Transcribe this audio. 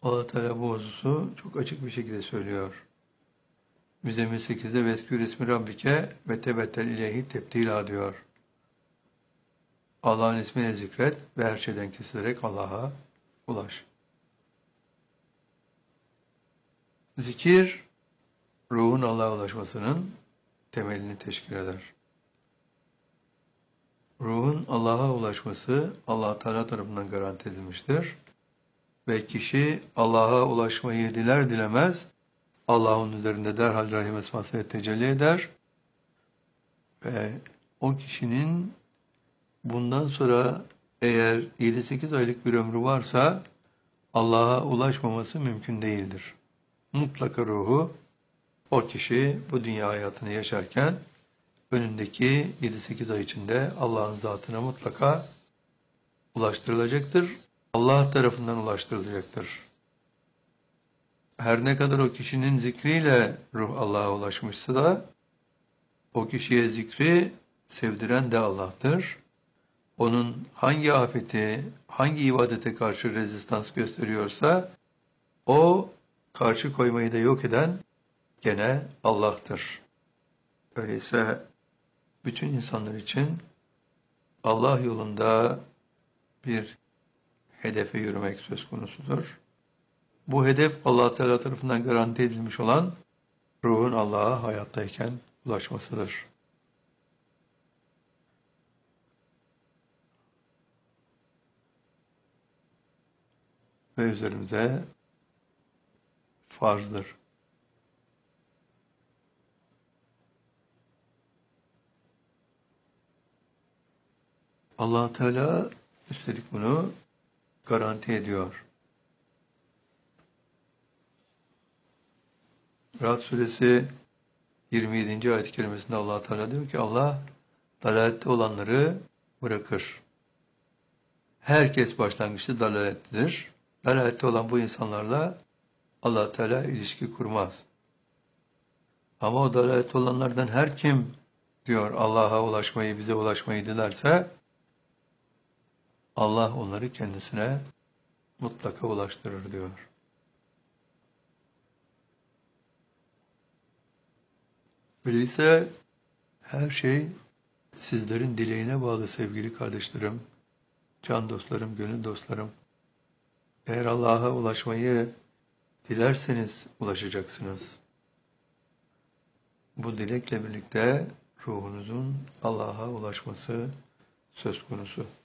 Allah Teala bu hususu çok açık bir şekilde söylüyor. Müzzemmil 8'de Veskür ismi Rabbike ve tebettel ileyhi tebdila diyor. Allah'ın ismini zikret ve her şeyden kesilerek Allah'a ulaş. Zikir, ruhun Allah'a ulaşmasının temelini teşkil eder. Ruhun Allah'a ulaşması Allah Teala tarafından garanti edilmiştir. Ve kişi Allah'a ulaşmayı diler dilemez, Allah'ın üzerinde derhal Rahim esmasıyla tecelli eder ve o kişinin bundan sonra eğer 7-8 aylık bir ömrü varsa Allah'a ulaşmaması mümkün değildir. Mutlaka ruhu o kişi bu dünya hayatını yaşarken önündeki 7-8 ay içinde Allah'ın zatına mutlaka ulaştırılacaktır. Allah tarafından ulaştırılacaktır. Her ne kadar o kişinin zikriyle ruh Allah'a ulaşmışsa da o kişiye zikri sevdiren de Allah'tır. Onun hangi afeti, hangi ibadete karşı rezistans gösteriyorsa o karşı koymayı da yok eden gene Allah'tır. Öyleyse bütün insanlar için Allah yolunda bir hedefe yürümek söz konusudur. Bu hedef Allah Teala tarafından garanti edilmiş olan ruhun Allah'a hayattayken ulaşmasıdır. Ve üzerimize farzdır. Allah Teala üstelik bunu garanti ediyor. Ra'd suresi 27. ayet-i kerimesinde Allah Teala diyor ki Allah dalalette olanları bırakır. Herkes başlangıçta dalalettedir. Dalalette olan bu insanlarla Allah Teala ilişki kurmaz. Ama o dalalette olanlardan her kim diyor Allah'a ulaşmayı, bize ulaşmayı dilerse Allah onları kendisine mutlaka ulaştırır diyor. Öyleyse her şey sizlerin dileğine bağlı sevgili kardeşlerim, can dostlarım, gönül dostlarım. Eğer Allah'a ulaşmayı dilerseniz ulaşacaksınız. Bu dilekle birlikte ruhunuzun Allah'a ulaşması söz konusu.